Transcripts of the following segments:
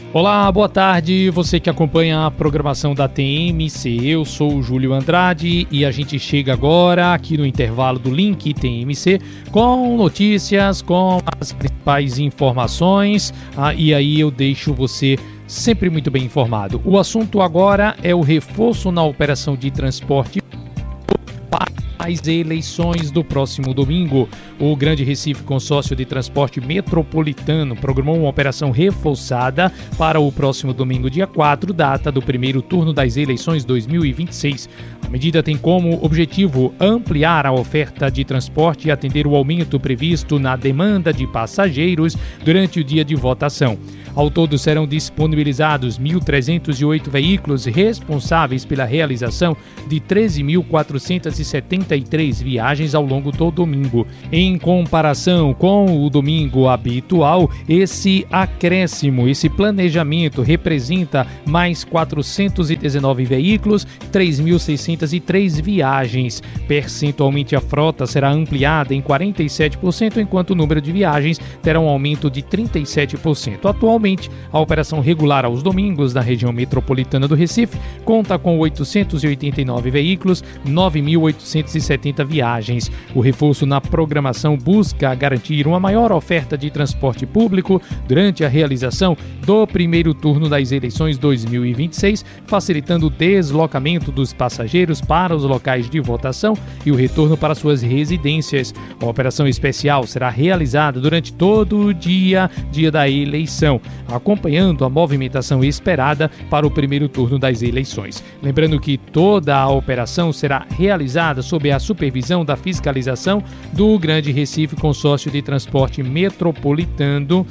Olá, boa tarde, você que acompanha a programação da TMC, eu sou o Júlio Andrade e a gente chega agora aqui no intervalo do Link TMC com notícias, com as principais informações, e aí eu deixo você sempre muito bem informado. O assunto agora é o reforço na operação de transporte para as eleições do próximo domingo. O Grande Recife Consórcio de Transporte Metropolitano programou uma operação reforçada para o próximo domingo, dia 4, data do primeiro turno das eleições 2026. A medida tem como objetivo ampliar a oferta de transporte e atender o aumento previsto na demanda de passageiros durante o dia de votação. Ao todo, serão disponibilizados 1.308 veículos responsáveis pela realização de 13.473 viagens ao longo do domingo. Em comparação com o domingo habitual, esse acréscimo, esse planejamento representa mais 419 veículos, 3.603 viagens. Percentualmente, a frota será ampliada em 47%, enquanto o número de viagens terá um aumento de 37%. Atualmente, a operação regular aos domingos na região metropolitana do Recife conta com 889 veículos, 9.870 viagens. O reforço na programação busca garantir uma maior oferta de transporte público durante a realização do primeiro turno das eleições 2026, facilitando o deslocamento dos passageiros para os locais de votação e o retorno para suas residências. A operação especial será realizada durante todo o dia da eleição, acompanhando a movimentação esperada para o primeiro turno das eleições. Lembrando que toda a operação será realizada sob a supervisão da fiscalização do Grande Recife Consórcio de Transporte Metropolitano,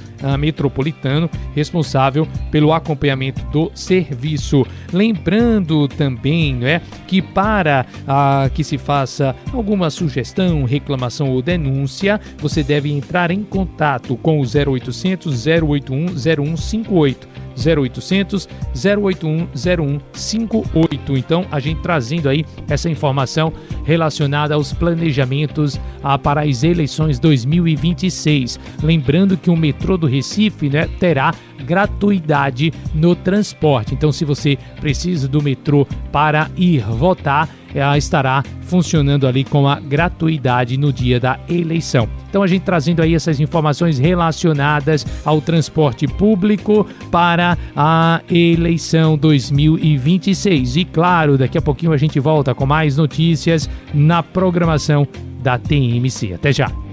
responsável pelo acompanhamento do serviço. Lembrando também, que para que se faça alguma sugestão, reclamação ou denúncia, você deve entrar em contato com o 0800 081 0158. 0800 081 0158. Então, a gente trazendo aí essa informação relacionada aos planejamentos para as eleições 2026. Lembrando que o metrô do Recife, terá gratuidade no transporte. Então, se você precisa do metrô para ir votar, estará funcionando ali com a gratuidade no dia da eleição. Então, a gente trazendo aí essas informações relacionadas ao transporte público para a eleição 2026. E claro, daqui a pouquinho a gente volta com mais notícias na programação da TMC. Até já!